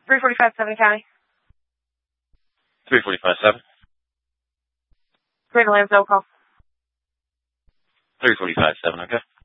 345 7 County. 345-7. Greater Lansdale call. 345-7, okay.